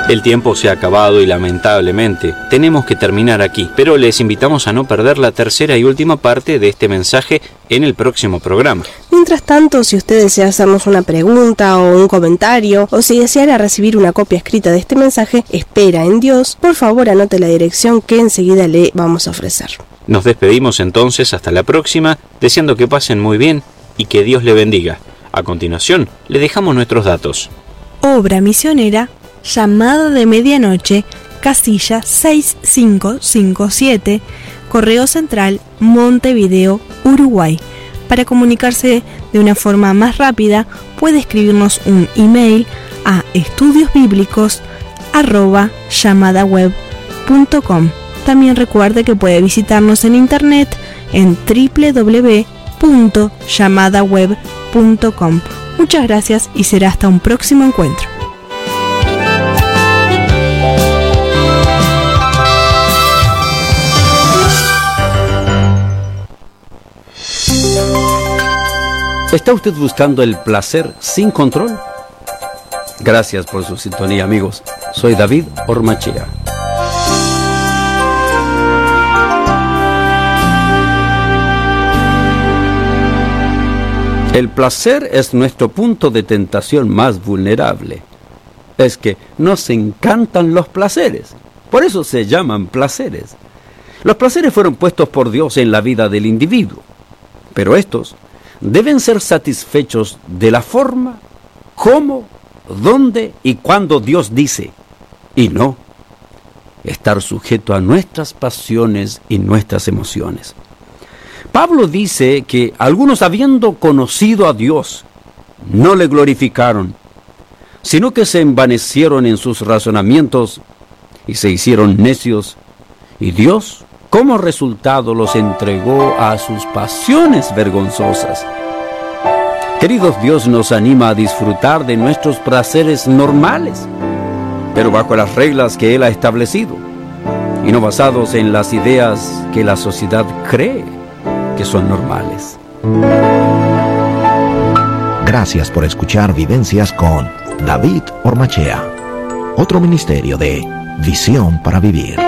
El tiempo se ha acabado y lamentablemente tenemos que terminar aquí, pero les invitamos a no perder la tercera y última parte de este mensaje en el próximo programa. Mientras tanto, si usted desea hacernos una pregunta o un comentario, o si deseara recibir una copia escrita de este mensaje, Espera en Dios, por favor anote la dirección que enseguida le vamos a ofrecer. Nos despedimos entonces hasta la próxima, deseando que pasen muy bien y que Dios le bendiga. A continuación, le dejamos nuestros datos. Obra misionera, Llamada de Medianoche, casilla 6557, Correo Central, Montevideo, Uruguay. Para comunicarse de una forma más rápida, puede escribirnos un email a estudiosbiblicos@llamadaweb.com. También recuerde que puede visitarnos en internet en www.llamadaweb.com. Muchas gracias y será hasta un próximo encuentro. ¿Está usted buscando el placer sin control? Gracias por su sintonía, amigos. Soy David Ormachea. El placer es nuestro punto de tentación más vulnerable. Es que nos encantan los placeres. Por eso se llaman placeres. Los placeres fueron puestos por Dios en la vida del individuo. Pero estos deben ser satisfechos de la forma, cómo, dónde y cuándo Dios dice, y no estar sujeto a nuestras pasiones y nuestras emociones. Pablo dice que algunos, habiendo conocido a Dios, no le glorificaron, sino que se envanecieron en sus razonamientos y se hicieron necios, y Dios, como resultado, los entregó a sus pasiones vergonzosas. Queridos, Dios nos anima a disfrutar de nuestros placeres normales, pero bajo las reglas que Él ha establecido, y no basados en las ideas que la sociedad cree que son normales. Gracias por escuchar Vivencias con David Ormachea, otro ministerio de Visión para Vivir.